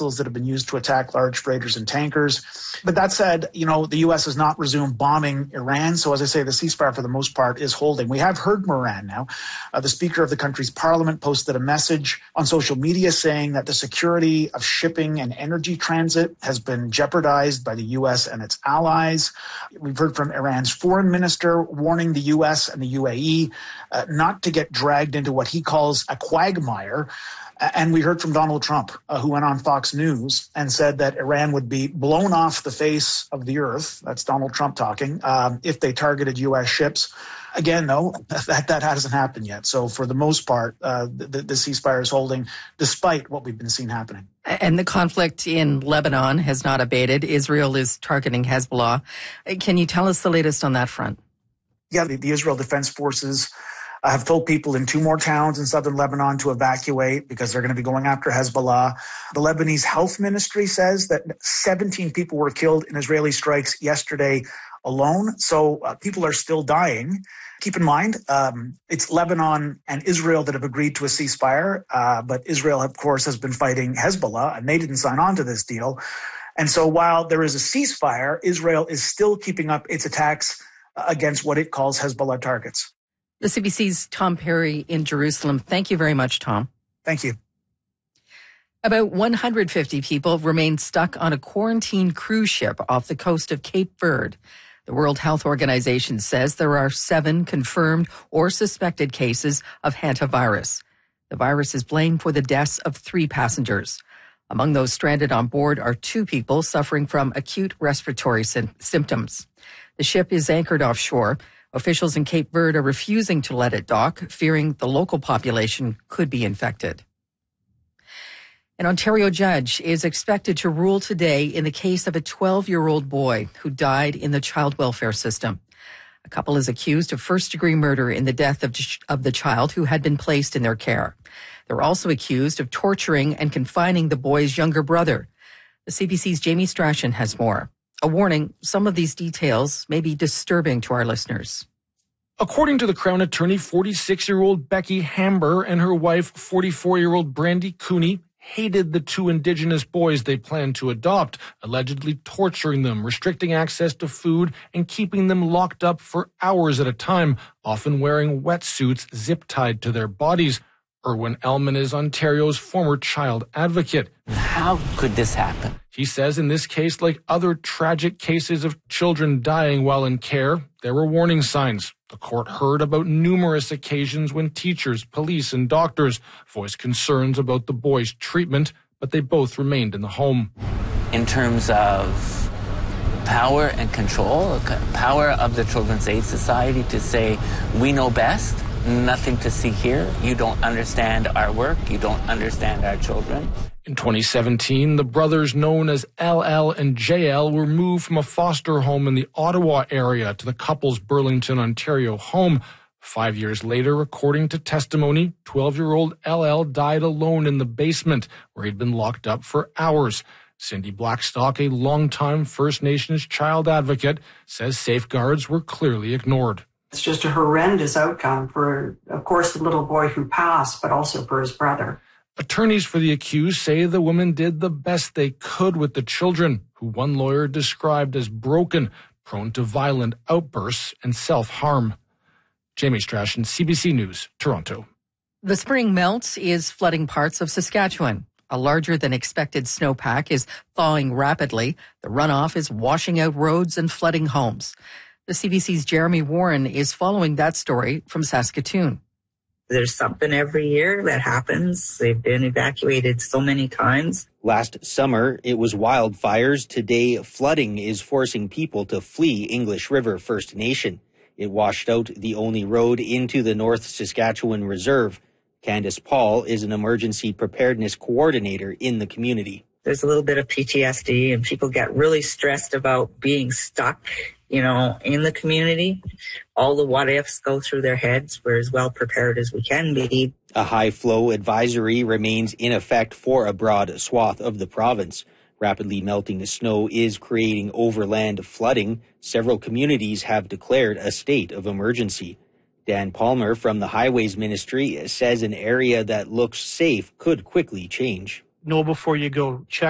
missiles that have been used to attack large freighters and tankers. But that said, the U.S. has not resumed bombing Iran. So as I say, the ceasefire for the most part is holding. We have heard from Iran now. The Speaker of the country's parliament posted a message on social media saying that the security of shipping and energy transit has been jeopardized by the U.S. and its allies. We've heard from Iran's foreign minister warning the U.S. and the UAE not to get dragged into what he calls a quagmire. And we heard from Donald Trump, who went on Fox News and said that Iran would be blown off the face of the earth. That's Donald Trump talking, if they targeted U.S. ships. Again, though, that hasn't happened yet. So for the most part, the ceasefire is holding despite what we've been seeing happening. And the conflict in Lebanon has not abated. Israel is targeting Hezbollah. Can you tell us the latest on that front? Yeah, the Israel Defense Forces have told people in 2 more towns in southern Lebanon to evacuate because they're going to be going after Hezbollah. The Lebanese Health Ministry says that 17 people were killed in Israeli strikes yesterday alone. So people are still dying. Keep in mind, it's Lebanon and Israel that have agreed to a ceasefire. But Israel, of course, has been fighting Hezbollah, and they didn't sign on to this deal. And so while there is a ceasefire, Israel is still keeping up its attacks against what it calls Hezbollah targets. The CBC's Tom Perry in Jerusalem. Thank you very much, Tom. Thank you. About 150 people remain stuck on a quarantine cruise ship off the coast of Cape Verde. The World Health Organization says there are 7 confirmed or suspected cases of hantavirus. The virus is blamed for the deaths of 3 passengers. Among those stranded on board are 2 people suffering from acute respiratory symptoms. The ship is anchored offshore. Officials in Cape Verde are refusing to let it dock, fearing the local population could be infected. An Ontario judge is expected to rule today in the case of a 12-year-old boy who died in the child welfare system. A couple is accused of first-degree murder in the death of the child who had been placed in their care. They're also accused of torturing and confining the boy's younger brother. The CBC's Jamie Strachan has more. A warning, some of these details may be disturbing to our listeners. According to the Crown Attorney, 46-year-old Becky Hamber and her wife, 44-year-old Brandy Cooney, hated the 2 Indigenous boys they planned to adopt, allegedly torturing them, restricting access to food, and keeping them locked up for hours at a time, often wearing wetsuits zip-tied to their bodies. Erwin Elman is Ontario's former child advocate. How could this happen? He says in this case, like other tragic cases of children dying while in care, there were warning signs. The court heard about numerous occasions when teachers, police, and doctors voiced concerns about the boys' treatment, but they both remained in the home. In terms of power and control, power of the Children's Aid Society to say, we know best, nothing to see here, you don't understand our work, you don't understand our children. In 2017, the brothers known as LL and JL were moved from a foster home in the Ottawa area to the couple's Burlington, Ontario home. 5 years later, according to testimony, 12-year-old LL died alone in the basement where he'd been locked up for hours. Cindy Blackstock, a longtime First Nations child advocate, says safeguards were clearly ignored. It's just a horrendous outcome for, of course, the little boy who passed, but also for his brother. Attorneys for the accused say the women did the best they could with the children, who one lawyer described as broken, prone to violent outbursts and self-harm. Jamie Strachan, CBC News, Toronto. The spring melt is flooding parts of Saskatchewan. A larger than expected snowpack is thawing rapidly. The runoff is washing out roads and flooding homes. The CBC's Jeremy Warren is following that story from Saskatoon. There's something every year that happens. They've been evacuated so many times. Last summer, it was wildfires. Today, flooding is forcing people to flee English River First Nation. It washed out the only road into the North Saskatchewan Reserve. Candace Paul is an emergency preparedness coordinator in the community. There's a little bit of PTSD, and people get really stressed about being stuck, in the community. All the what ifs go through their heads. We're as well prepared as we can be. A high flow advisory remains in effect for a broad swath of the province. Rapidly melting snow is creating overland flooding. Several communities have declared a state of emergency. Dan Palmer from the Highways Ministry says an area that looks safe could quickly change. Know before you go. Check